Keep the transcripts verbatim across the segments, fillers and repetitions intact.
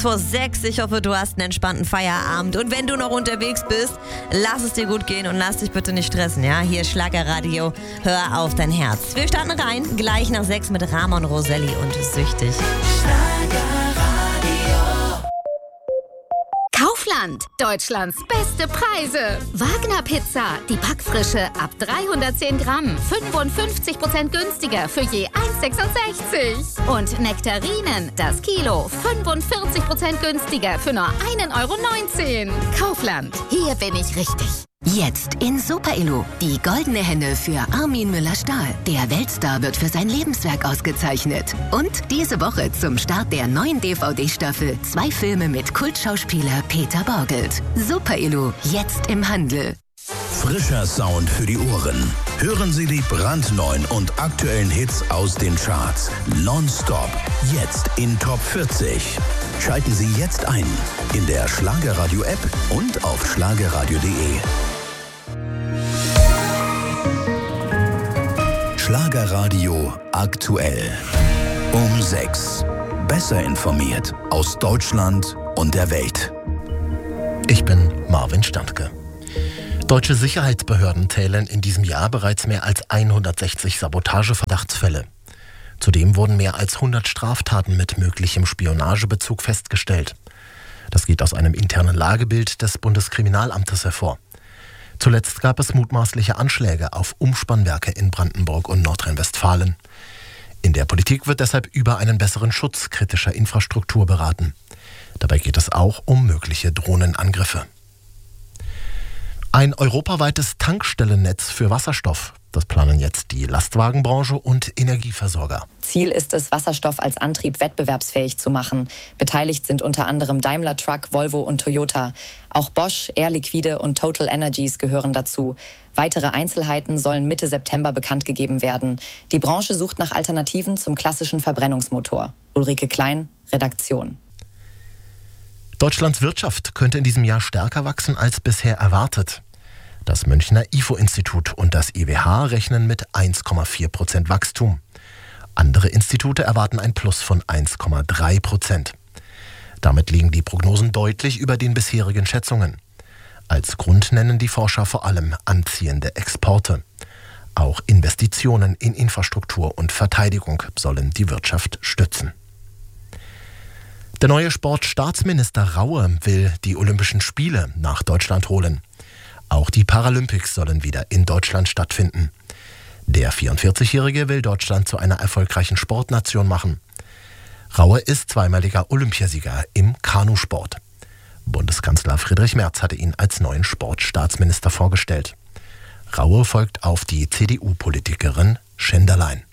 Vor sechs. Ich hoffe, du hast einen entspannten Feierabend. Und wenn du noch unterwegs bist, lass es dir gut gehen und lass dich bitte nicht stressen, ja? Hier ist Schlagerradio, hör auf dein Herz. Wir starten rein, gleich nach sechs mit Ramon Roselli und Süchtig. Kaufland, Deutschlands beste Preise. Wagner Pizza, die Backfrische ab dreihundertzehn Gramm, fünfundfünfzig Prozent günstiger für je eins Komma sechsundsechzig. Und Nektarinen, das Kilo, fünfundvierzig Prozent günstiger für nur ein Euro neunzehn. Kaufland, hier bin ich richtig. Jetzt in Super Illu. Die goldene Henne für Armin Müller-Stahl. Der Weltstar wird für sein Lebenswerk ausgezeichnet. Und diese Woche zum Start der neuen D V D-Staffel zwei Filme mit Kultschauspieler Peter Borgelt. Super Illu, jetzt im Handel. Frischer Sound für die Ohren. Hören Sie die brandneuen und aktuellen Hits aus den Charts. Nonstop. Jetzt in Top vierzig. Schalten Sie jetzt ein in der Schlagerradio-App und auf schlagerradio punkt de. Schlagerradio aktuell. Um sechs. Besser informiert aus Deutschland und der Welt. Ich bin Marvin Standke. Deutsche Sicherheitsbehörden zählen in diesem Jahr bereits mehr als hundertsechzig Sabotageverdachtsfälle. Zudem wurden mehr als hundert Straftaten mit möglichem Spionagebezug festgestellt. Das geht aus einem internen Lagebild des Bundeskriminalamtes hervor. Zuletzt gab es mutmaßliche Anschläge auf Umspannwerke in Brandenburg und Nordrhein-Westfalen. In der Politik wird deshalb über einen besseren Schutz kritischer Infrastruktur beraten. Dabei geht es auch um mögliche Drohnenangriffe. Ein europaweites Tankstellennetz für Wasserstoff. Das planen jetzt die Lastwagenbranche und Energieversorger. Ziel ist es, Wasserstoff als Antrieb wettbewerbsfähig zu machen. Beteiligt sind unter anderem Daimler Truck, Volvo und Toyota. Auch Bosch, Air Liquide und Total Energies gehören dazu. Weitere Einzelheiten sollen Mitte September bekannt gegeben werden. Die Branche sucht nach Alternativen zum klassischen Verbrennungsmotor. Ulrike Klein, Redaktion. Deutschlands Wirtschaft könnte in diesem Jahr stärker wachsen als bisher erwartet. Das Münchner I F O-Institut und das I W H rechnen mit eins Komma vier Prozent Wachstum. Andere Institute erwarten ein Plus von eins Komma drei Prozent. Damit liegen die Prognosen deutlich über den bisherigen Schätzungen. Als Grund nennen die Forscher vor allem anziehende Exporte. Auch Investitionen in Infrastruktur und Verteidigung sollen die Wirtschaft stützen. Der neue Sportstaatsminister Raue will die Olympischen Spiele nach Deutschland holen. Auch die Paralympics sollen wieder in Deutschland stattfinden. Der vierundvierzigjährige will Deutschland zu einer erfolgreichen Sportnation machen. Raue ist zweimaliger Olympiasieger im Kanusport. Bundeskanzler Friedrich Merz hatte ihn als neuen Sportstaatsminister vorgestellt. Raue folgt auf die C D U-Politikerin Schinderlein.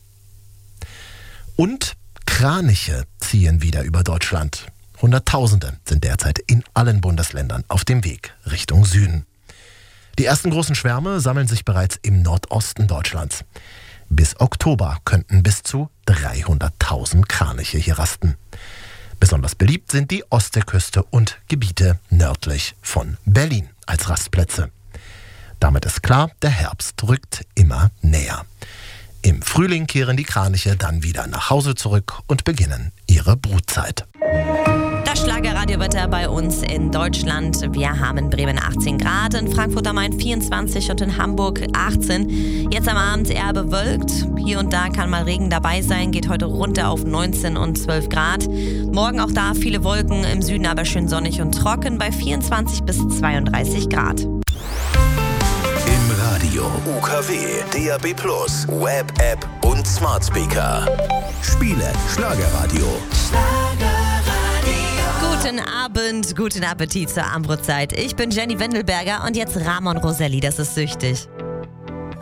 Und Kraniche ziehen wieder über Deutschland. Hunderttausende sind derzeit in allen Bundesländern auf dem Weg Richtung Süden. Die ersten großen Schwärme sammeln sich bereits im Nordosten Deutschlands. Bis Oktober könnten bis zu dreihunderttausend Kraniche hier rasten. Besonders beliebt sind die Ostseeküste und Gebiete nördlich von Berlin als Rastplätze. Damit ist klar, der Herbst rückt immer näher. Im Frühling kehren die Kraniche dann wieder nach Hause zurück und beginnen ihre Brutzeit. Das Schlagerradiowetter bei uns in Deutschland. Wir haben in Bremen achtzehn Grad, in Frankfurt am Main vierundzwanzig und in Hamburg achtzehn. Jetzt am Abend eher bewölkt. Hier und da kann mal Regen dabei sein. Geht heute runter auf neunzehn und zwölf Grad. Morgen auch da viele Wolken, im Süden aber schön sonnig und trocken bei vierundzwanzig bis zweiunddreißig Grad. Im Radio, U K W, D A B plus, Web, App und Smart Speaker. Spiele Schlagerradio. Guten Abend, guten Appetit zur Abendbrotzeit. Ich bin Jenny Wendelberger und jetzt Ramon Roselli, das ist Süchtig.